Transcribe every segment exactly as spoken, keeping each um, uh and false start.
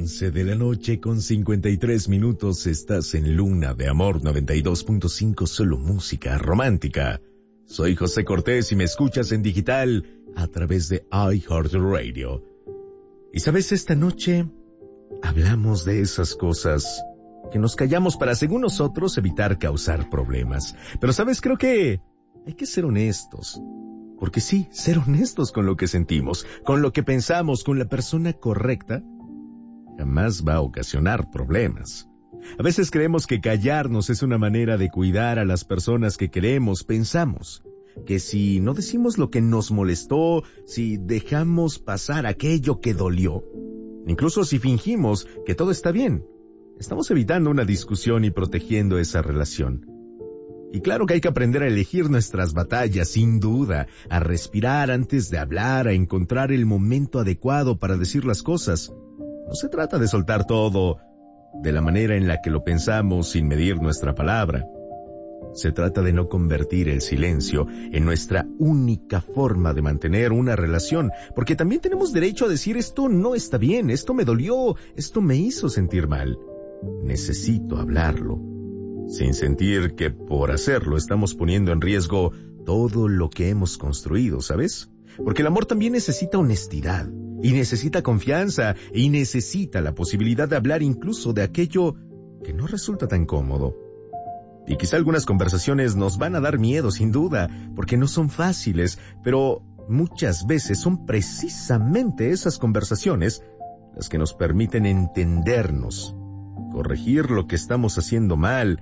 once de la noche con cincuenta y tres minutos. Estás en Luna de Amor noventa y dos punto cinco, solo música romántica. Soy José Cortés y me escuchas en digital a través de iHeartRadio. Y sabes, esta noche hablamos de esas cosas que nos callamos para, según nosotros, evitar causar problemas. Pero sabes, creo que hay que ser honestos. Porque sí, ser honestos con lo que sentimos, con lo que pensamos, con la persona correcta, jamás va a ocasionar problemas. A veces creemos que callarnos es una manera de cuidar a las personas que queremos. Pensamos que si no decimos lo que nos molestó, si dejamos pasar aquello que dolió, incluso si fingimos que todo está bien, estamos evitando una discusión y protegiendo esa relación. Y claro que hay que aprender a elegir nuestras batallas, sin duda, a respirar antes de hablar, a encontrar el momento adecuado para decir las cosas. No se trata de soltar todo de la manera en la que lo pensamos sin medir nuestra palabra. Se trata de no convertir el silencio en nuestra única forma de mantener una relación, porque también tenemos derecho a decir: esto no está bien, esto me dolió, esto me hizo sentir mal. Necesito hablarlo, sin sentir que por hacerlo estamos poniendo en riesgo todo lo que hemos construido, ¿sabes? Porque el amor también necesita honestidad, y necesita confianza, y necesita la posibilidad de hablar incluso de aquello que no resulta tan cómodo. Y quizá algunas conversaciones nos van a dar miedo, sin duda, porque no son fáciles, pero muchas veces son precisamente esas conversaciones las que nos permiten entendernos, corregir lo que estamos haciendo mal,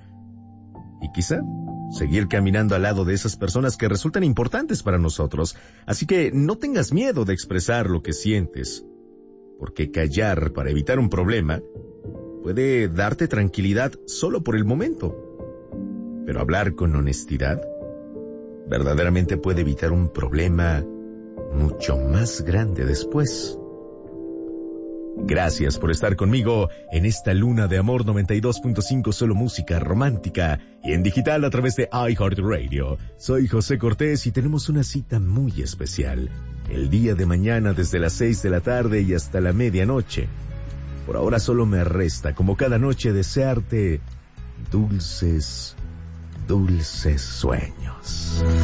y quizá seguir caminando al lado de esas personas que resultan importantes para nosotros. Así que no tengas miedo de expresar lo que sientes, porque callar para evitar un problema puede darte tranquilidad solo por el momento. Pero hablar con honestidad verdaderamente puede evitar un problema mucho más grande después. Gracias por estar conmigo en esta Luna de Amor noventa y dos punto cinco, solo música romántica, y en digital a través de iHeartRadio. Soy José Cortés y tenemos una cita muy especial el día de mañana desde las seis de la tarde y hasta la medianoche. Por ahora solo me resta, como cada noche, desearte dulces, dulces sueños.